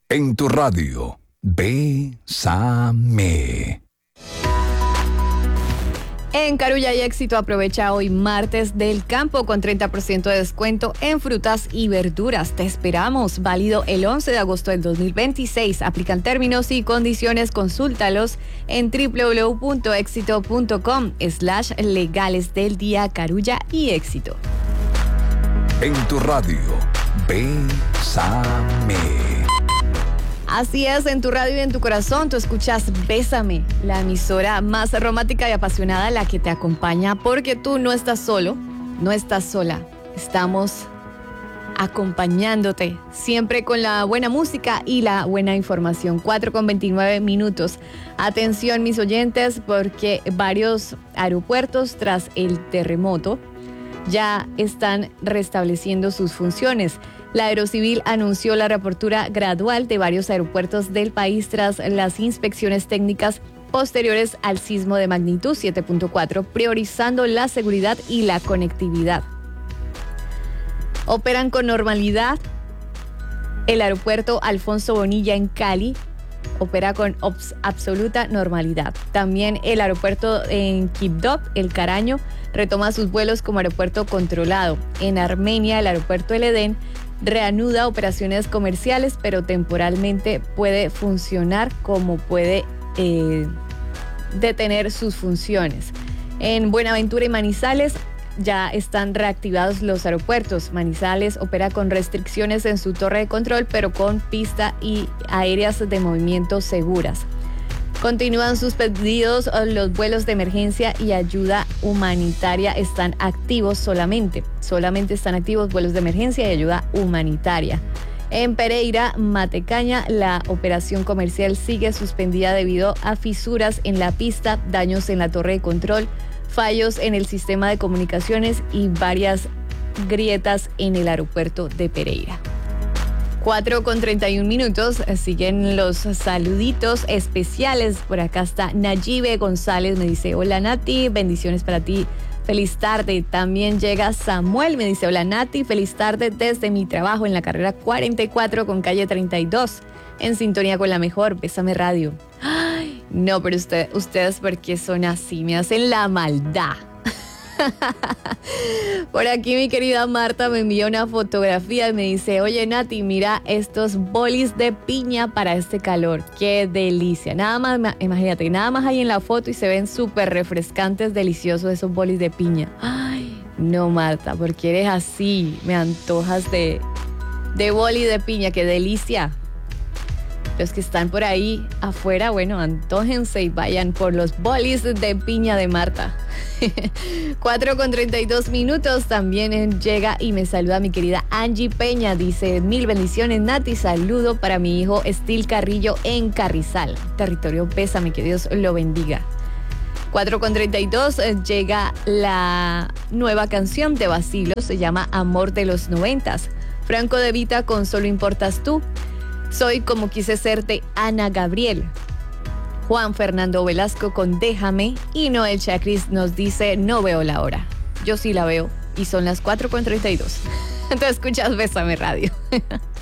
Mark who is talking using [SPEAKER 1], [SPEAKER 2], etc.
[SPEAKER 1] En tu radio, Bésame.
[SPEAKER 2] En Carulla y Éxito aprovecha hoy martes del campo con 30% de descuento en frutas y verduras. Te esperamos, válido el 11 de agosto del 2026. Aplican términos y condiciones, consúltalos en www.exito.com/legales del día Carulla y Éxito.
[SPEAKER 1] En tu radio, Bésame.
[SPEAKER 2] Así es, en tu radio y en tu corazón, tú escuchas Bésame, la emisora más romántica y apasionada, la que te acompaña, porque tú no estás solo, no estás sola. Estamos acompañándote, siempre con la buena música y la buena información. 4:29. Atención, mis oyentes, porque varios aeropuertos, tras el terremoto, ya están restableciendo sus funciones. La Aerocivil anunció la reapertura gradual de varios aeropuertos del país tras las inspecciones técnicas posteriores al sismo de magnitud 7.4, priorizando la seguridad y la conectividad. Operan con normalidad. El aeropuerto Alfonso Bonilla en Cali opera con absoluta normalidad. También el aeropuerto en Quibdó, El Caraño, retoma sus vuelos como aeropuerto controlado. En Armenia, el aeropuerto El Edén reanuda operaciones comerciales, pero temporalmente puede funcionar como puede detener sus funciones. En Buenaventura y Manizales ya están reactivados los aeropuertos. Manizales opera con restricciones en su torre de control, pero con pista y aéreas de movimiento seguras. Continúan suspendidos los vuelos de emergencia y ayuda humanitaria. Están activos solamente están activos vuelos de emergencia y ayuda humanitaria. En Pereira, Matecaña, la operación comercial sigue suspendida debido a fisuras en la pista, daños en la torre de control, fallos en el sistema de comunicaciones y varias grietas en el aeropuerto de Pereira. 4:31. Siguen los saluditos especiales. Por acá está Nayibe González, me dice: hola Nati, bendiciones para ti, feliz tarde. También llega Samuel, me dice: hola Nati, feliz tarde desde mi trabajo en la carrera 44 con calle 32, en sintonía con la mejor, Bésame Radio. Ay, no, pero ustedes ¿por qué son así? Me hacen la maldad. Por aquí mi querida Marta me envió una fotografía y me dice: oye Nati, mira estos bolis de piña para este calor, qué delicia. Nada más, imagínate, nada más hay en la foto y se ven súper refrescantes, deliciosos esos bolis de piña. Ay, no Marta, porque eres así, me antojas de boli de piña, qué delicia. Los que están por ahí afuera, bueno, antójense y vayan por los bolis de piña de Marta. 4:32. También llega y me saluda mi querida Angie Peña. Dice: mil bendiciones Nati, saludo para mi hijo Estil Carrillo en Carrizal. Territorio Bésame, que Dios lo bendiga. 4:32. Llega la nueva canción de Basilio, se llama Amor de los 90s. Franco De Vita con Solo Importas Tú. Soy como quise serte, Ana Gabriel. Juan Fernando Velasco con Déjame. Y Noel Chacris nos dice: no veo la hora. Yo sí la veo y son las 4:32. Tú escuchas Bésame Radio.